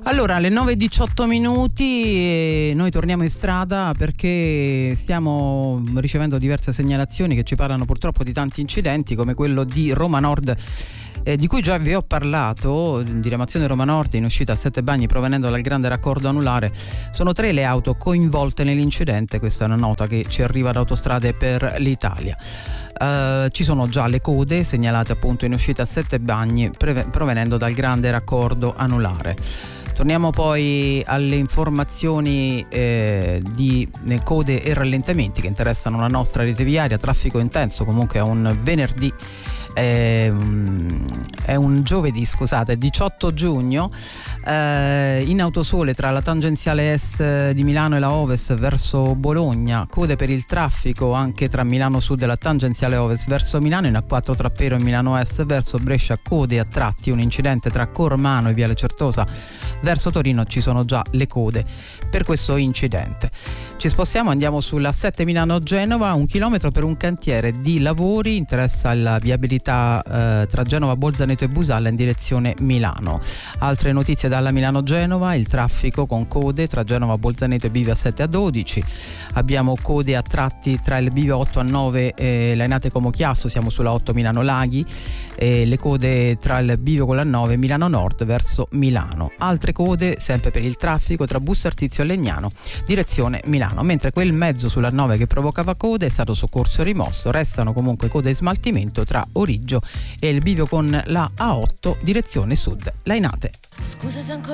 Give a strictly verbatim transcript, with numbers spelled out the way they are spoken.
Allora, alle nove e diciotto minuti e noi torniamo in strada perché stiamo ricevendo diverse segnalazioni che ci parlano purtroppo di tanti incidenti, come quello di Roma Nord, eh, di cui già vi ho parlato, diramazione Roma Nord in uscita a Sette Bagni provenendo dal grande raccordo anulare. Sono tre le auto coinvolte nell'incidente, questa è una nota che ci arriva da Autostrade per l'Italia. Uh, ci sono già le code segnalate appunto in uscita a Sette Bagni pre- provenendo dal grande raccordo anulare. Torniamo poi alle informazioni eh, di eh, code e rallentamenti che interessano la nostra rete viaria. Traffico intenso comunque a un venerdì, eh, è un giovedì, scusate, diciotto giugno, eh, in autosole tra la tangenziale est di Milano e la Ovest verso Bologna, code per il traffico anche tra Milano Sud e la tangenziale Ovest verso Milano, in A quattro tra Pero e Milano Est verso Brescia, code a tratti, un incidente tra Cormano e Viale Certosa verso Torino, ci sono già le code per questo incidente. Ci spostiamo, andiamo sulla sette Milano-Genova, un chilometro per un cantiere di lavori, interessa la viabilità eh, tra Genova, Bolzaneto e Busalla in direzione Milano. Altre notizie dalla Milano-Genova, il traffico con code tra Genova, Bolzaneto e Bivio sette a dodici, abbiamo code a tratti tra il Bivio otto a nove e Lainate Como Chiasso, siamo sulla otto Milano-Laghi, e le code tra il Bivio con la nove Milano Nord verso Milano. Altre code sempre per il traffico tra Busto Arsizio e Legnano direzione Milano, mentre quel mezzo sulla nove che provocava code è stato soccorso e rimosso. Restano comunque code e smaltimento tra Origgio e il Bivio con la A otto direzione sud Lainate. Scusa se ancora